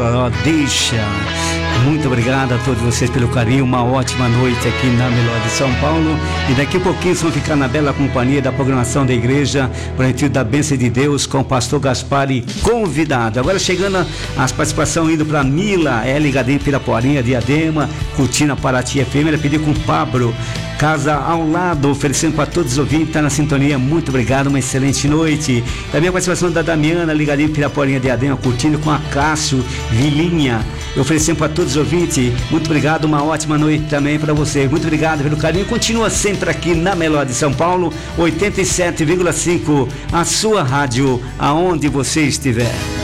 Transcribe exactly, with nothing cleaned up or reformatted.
Ó, deixa. Muito obrigado a todos vocês pelo carinho, uma ótima noite aqui na Melhor de São Paulo, e daqui a pouquinho vocês vão ficar na bela companhia da programação da igreja, Plantio da Bênção de Deus, com o pastor Gaspari convidado. Agora chegando as participações, indo para Mila, é ligadinho Piraporinha, Diadema, Curtina Paraty F M, ela pediu com o Pablo, casa ao lado, oferecendo para todos os ouvintes, está na sintonia, muito obrigado, uma excelente noite. Também a participação da Damiana, ligadinho Piraporinha, Diadema, curtindo com a Cássio Vilinha, oferecendo para todos os ouvintes, muito obrigado, uma ótima noite também para você, muito obrigado pelo carinho, continua sempre aqui na Melhor de São Paulo, oitenta e sete vírgula cinco, a sua rádio, aonde você estiver.